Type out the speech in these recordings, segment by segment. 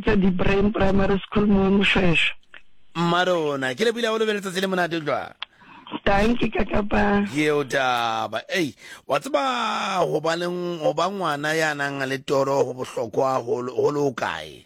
di Brain Primary School mo Moshweshwe. Marona ke le bile o le beletsa tsele monate jwa Thank you kakapa. Yo taba wa tseba go ba ngwana ya nang le toro go bohlokwa go lo kae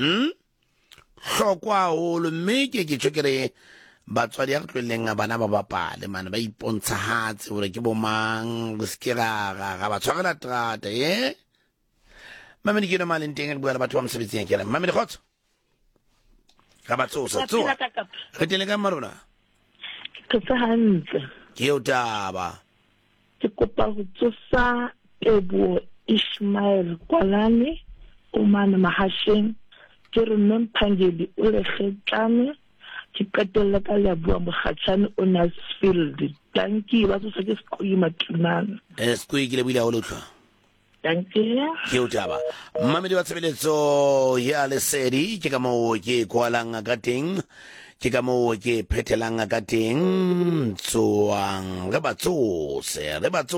hlokwa go lo mme ke tshokere batswadi ya tloleng bana ba bapale man ba ipontshahatse gore ke bomang go skera ga ba tshwarela trata mamedi ke no malenteng go bua le batho ba mosebetsing ke re mamedi khotso ga ba tsosa re tele ka marona Ke tsa hantle. ke o taba Ke kopa go tsosa Tebo Ishmael Kwalane o mana mahasheng ke re Memphangeli o le kgetlame ke qetella ka le bua Mogatshane o Nasfield. Thank you ba tsosa ke sekoi matunana. sekoi ke le buile o lotlwa Thank you. ke o taba mamedi wa tshebeletso ya lesedi ke ka mo ke kwalang ka teng ke ka mo ke phethelang ka teng tsoang re batsose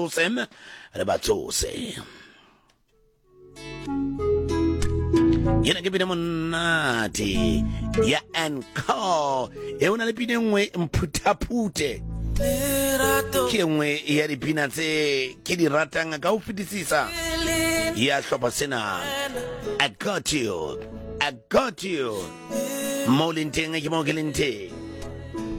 yena ke bine monate ya Encore e una le pine nngwe mphutaphute ke nngwe ya dipina tse ke di ratang ka ho fetisisa ya hlopha sena I got you Molinteng ke mo ke lenteng